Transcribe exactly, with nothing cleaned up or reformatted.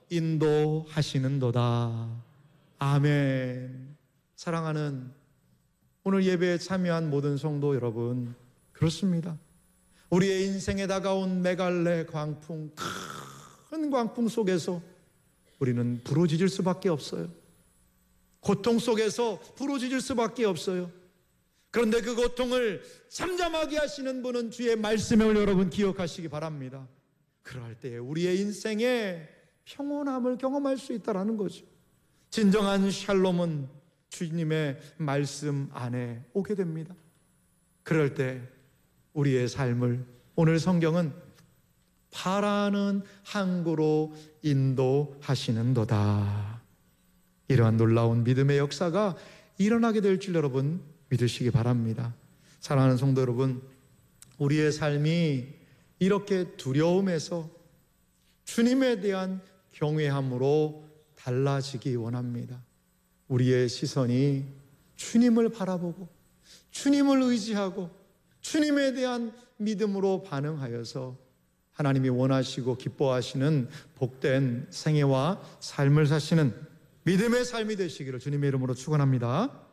인도하시는도다. 아멘. 사랑하는 오늘 예배에 참여한 모든 성도 여러분, 그렇습니다. 우리의 인생에 다가온 메갈레 광풍, 큰 광풍 속에서 우리는 부러지질 수밖에 없어요. 고통 속에서 부러지질 수밖에 없어요. 그런데 그 고통을 잠잠하게 하시는 분은 주의 말씀을 여러분 기억하시기 바랍니다. 그럴 때 우리의 인생에 평온함을 경험할 수 있다는 거죠. 진정한 샬롬은 주님의 말씀 안에 오게 됩니다. 그럴 때 우리의 삶을 오늘 성경은 파라는 항구로 인도하시는도다. 이러한 놀라운 믿음의 역사가 일어나게 될 줄 여러분 믿으시기 바랍니다. 사랑하는 성도 여러분, 우리의 삶이 이렇게 두려움에서 주님에 대한 경외함으로 달라지기 원합니다. 우리의 시선이 주님을 바라보고 주님을 의지하고 주님에 대한 믿음으로 반응하여서 하나님이 원하시고 기뻐하시는 복된 생애와 삶을 사시는 믿음의 삶이 되시기를 주님의 이름으로 축원합니다.